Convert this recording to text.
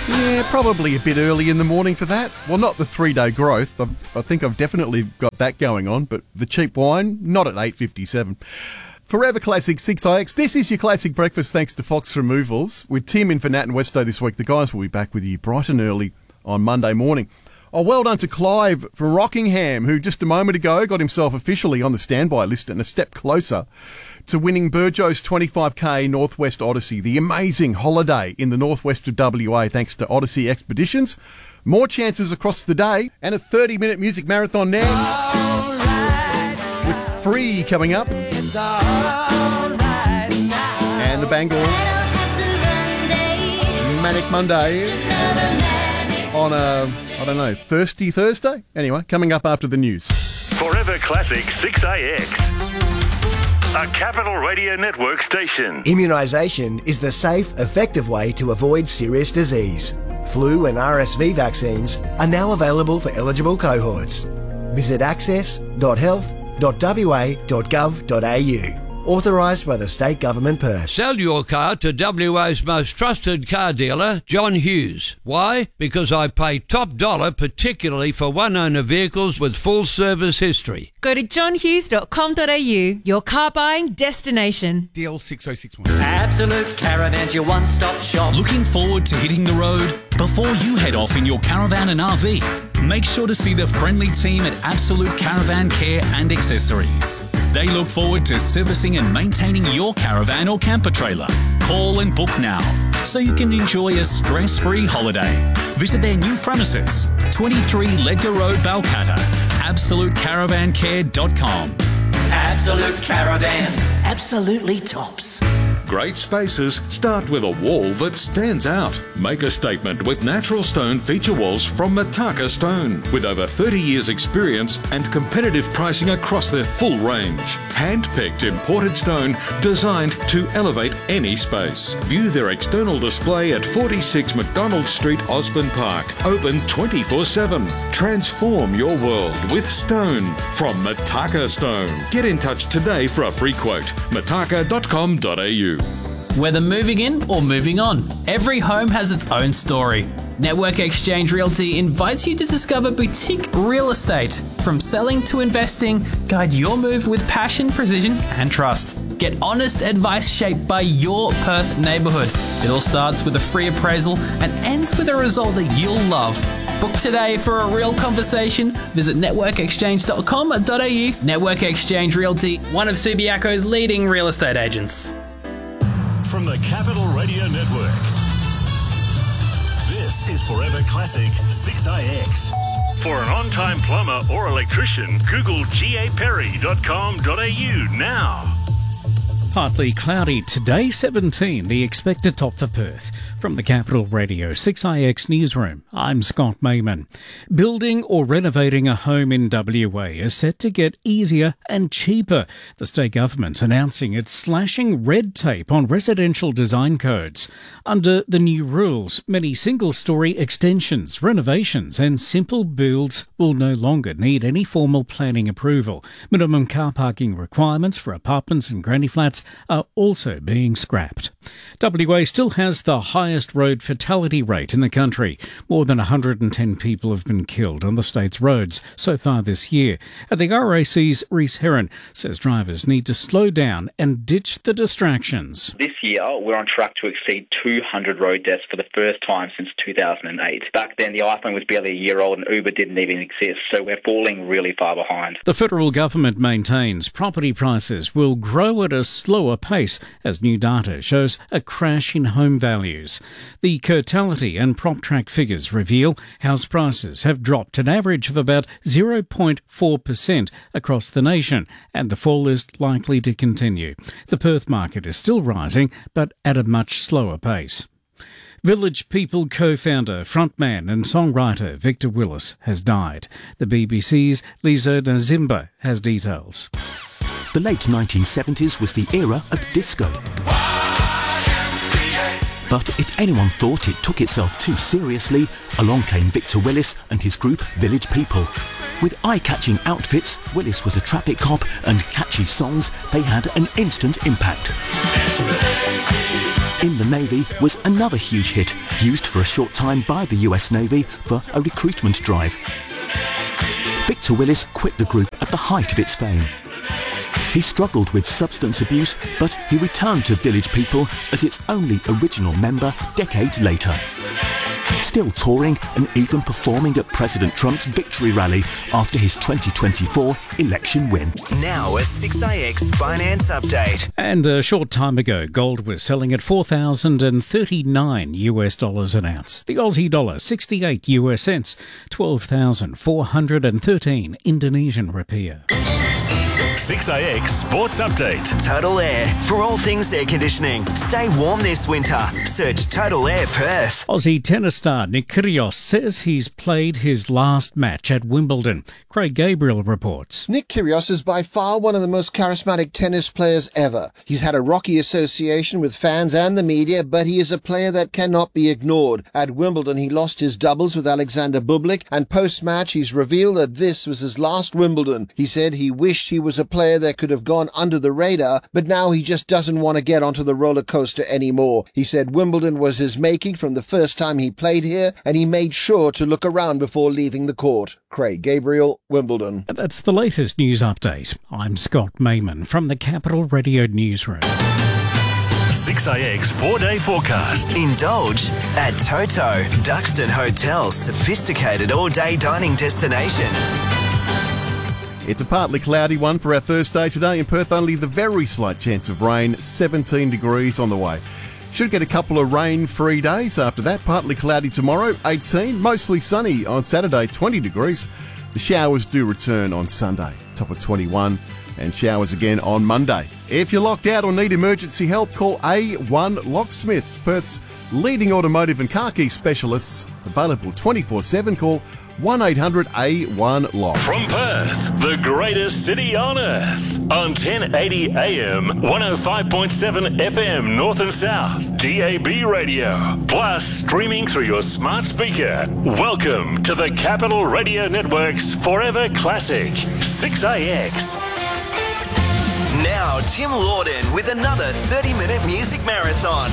Yeah, probably a bit early in the morning for that. Well, not the 3-day growth. I think I've definitely got that going on, but the cheap wine, not at 8.57. Forever Classic 6IX. This is your classic breakfast thanks to Fox Removals. With Tim in for Nat and Westo this week, the guys will be back with you bright and early on Monday morning. Oh, well done to Clive from Rockingham, who just a moment ago got himself officially on the standby list and a step closer to winning Burjo's 25k Northwest Odyssey, the amazing holiday in the northwest of WA thanks to Odyssey Expeditions. More chances across the day and a 30-minute music marathon now with Free coming up. And the Bangles. Manic Monday on a, I don't know, thirsty Thursday? Anyway, coming up after the news. Forever Classic 6AX. A Capital Radio Network station. Immunisation is the safe, effective way to avoid serious disease. Flu and RSV vaccines are now available for eligible cohorts. Visit access.health.wa.gov.au. Authorised by the State Government Perth. Sell your car to WA's most trusted car dealer, John Hughes. Why? Because I pay top dollar, particularly for one-owner vehicles with full service history. Go to johnhughes.com.au, your car buying destination. DL 6061. Absolute Caravans, your one-stop shop. Looking forward to hitting the road? Before you head off in your caravan and RV, make sure to see the friendly team at Absolute Caravan Care and Accessories. They look forward to servicing and maintaining your caravan or camper trailer. Call and book now so you can enjoy a stress-free holiday. Visit their new premises, 23 Ledgar Road, Balcatta. AbsoluteCaravanCare.com. Absolute Caravans, absolutely tops. Great spaces start with a wall that stands out. Make a statement with natural stone feature walls from Mataka Stone. With over 30 years experience and competitive pricing across their full range. Hand-picked imported stone designed to elevate any space. View their external display at 46 McDonald Street, Osborne Park. Open 24/7. Transform your world with stone from Mataka Stone. Get in touch today for a free quote. mataka.com.au. Whether moving in or moving on, every home has its own story. Network Exchange Realty invites you to discover boutique real estate. From selling to investing, guide your move with passion, precision and trust. Get honest advice shaped by your Perth neighbourhood. It all starts with a free appraisal and ends with a result that you'll love. Book today for a real conversation. Visit networkexchange.com.au. Network Exchange Realty, one of Subiaco's leading real estate agents. From the Capital Radio Network, this is Forever Classic 6IX. For an on-time plumber or electrician, Google gaperry.com.au now. Partly cloudy today, 17, the expected top for Perth. From the Capital Radio 6IX Newsroom, I'm Scott Mayman. Building or renovating a home in WA is set to get easier and cheaper. The state government's announcing it's slashing red tape on residential design codes. Under the new rules, many single-storey extensions, renovations and simple builds will no longer need any formal planning approval. Minimum car parking requirements for apartments and granny flats are also being scrapped. WA still has the highest road fatality rate in the country. More than 110 people have been killed on the state's roads so far this year. At the RAC's Reece Heron says drivers need to slow down and ditch the distractions. This year, we're on track to exceed 200 road deaths for the first time since 2008. Back then, the iPhone was barely a year old and Uber didn't even exist, so we're falling really far behind. The federal government maintains property prices will grow at a slower pace as new data shows a crash in home values. The Cotality and PropTrack figures reveal house prices have dropped an average of about 0.4% across the nation, and the fall is likely to continue. The Perth market is still rising, but at a much slower pace. Village People co-founder, frontman and songwriter Victor Willis has died. The BBC's Lisa Nazimba has details. The late 1970s was the era of disco. But if anyone thought it took itself too seriously, along came Victor Willis and his group Village People. With eye-catching outfits, Willis was a traffic cop, and catchy songs, they had an instant impact. in the Navy was another huge hit, used for a short time by the US Navy for a recruitment drive. Victor Willis quit the group at the height of its fame. He struggled with substance abuse, but he returned to Village People as its only original member decades later. Still touring and even performing at President Trump's victory rally after his 2024 election win. Now a 6IX finance update. And a short time ago, gold was selling at $4,039 an ounce. The Aussie dollar, 68 US cents, 12,413 Indonesian rupiah. 6IX Sports Update. Total Air. For all things air conditioning. Stay warm this winter. Search Total Air Perth. Aussie tennis star Nick Kyrgios says he's played his last match at Wimbledon. Craig Gabriel reports. Nick Kyrgios is by far one of the most charismatic tennis players ever. He's had a rocky association with fans and the media, but he is a player that cannot be ignored. At Wimbledon, he lost his doubles with Alexander Bublik, and post-match he's revealed that this was his last Wimbledon. He said he wished he was a player that could have gone under the radar, but now he just doesn't want to get onto the roller coaster anymore. He said Wimbledon was his making from the first time he played here, and he made sure to look around before leaving the court. Craig Gabriel, Wimbledon. And that's the latest news update. I'm Scott Mayman from the Capital Radio Newsroom. 6IX 4-day forecast. Indulge at Toto, Duxton Hotel's sophisticated all-day dining destination. It's a partly cloudy one for our Thursday today in Perth. Only the very slight chance of rain, 17 degrees on the way. Should get a couple of rain-free days after that. Partly cloudy tomorrow, 18. Mostly sunny on Saturday, 20 degrees. The showers do return on Sunday, top of 21. And showers again on Monday. If you're locked out or need emergency help, call A1 Locksmiths, Perth's leading automotive and car key specialists. Available 24/7. Call 1-800-A1-LOCK. From Perth, the greatest city on earth. On 1080 AM, 105.7 FM North and South, DAB radio. Plus, streaming through your smart speaker. Welcome to the Capital Radio Network's Forever Classic, 6IX. Now, Tim Lawden with another 30-minute music marathon.